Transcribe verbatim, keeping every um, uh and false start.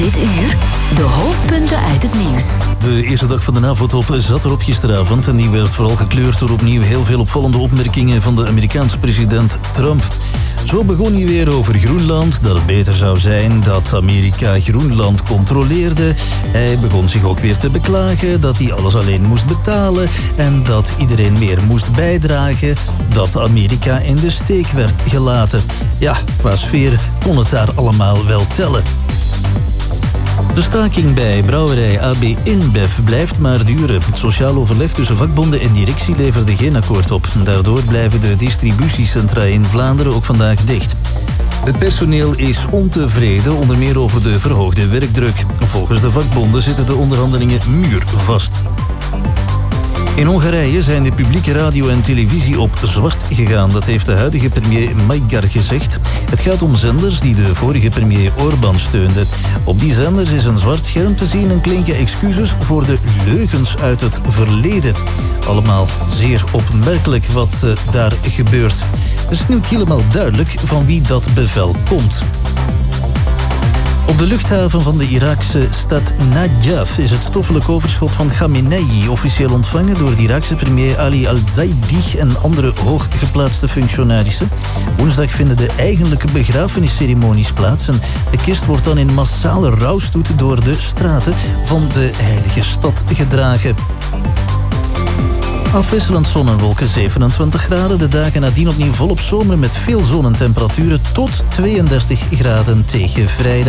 Dit uur de hoofdpunten uit het nieuws. De eerste dag van de NAVO-top zat erop gisteravond en die werd vooral gekleurd door opnieuw heel veel opvallende opmerkingen van de Amerikaanse president Trump. Zo begon hij weer over Groenland, dat het beter zou zijn dat Amerika Groenland controleerde. Hij begon zich ook weer te beklagen dat hij alles alleen moest betalen en dat iedereen meer moest bijdragen, dat Amerika in de steek werd gelaten. Ja, qua sfeer kon het daar allemaal wel tellen. De staking bij brouwerij A B InBev blijft maar duren. Het sociaal overleg tussen vakbonden en directie leverde geen akkoord op. Daardoor blijven de distributiecentra in Vlaanderen ook vandaag dicht. Het personeel is ontevreden, onder meer over de verhoogde werkdruk. Volgens de vakbonden zitten de onderhandelingen muurvast. In Hongarije zijn de publieke radio en televisie op zwart gegaan. Dat heeft de huidige premier Magyar gezegd. Het gaat om zenders die de vorige premier Orbán steunde. Op die zenders is een zwart scherm te zien en klinken excuses voor de leugens uit het verleden. Allemaal zeer opmerkelijk wat uh, daar gebeurt. Het is niet helemaal duidelijk van wie dat bevel komt. Op de luchthaven van de Iraakse stad Najaf is het stoffelijk overschot van Khamenei officieel ontvangen door de Iraakse premier Ali al-Zaidi en andere hooggeplaatste functionarissen. Woensdag vinden de eigenlijke begrafenisceremonies plaats en de kist wordt dan in massale rouwstoet door de straten van de heilige stad gedragen. Afwisselend zon en wolken zevenentwintig graden. De dagen nadien opnieuw volop zomer met veel zon en temperaturen tot tweeëndertig graden tegen vrijdag.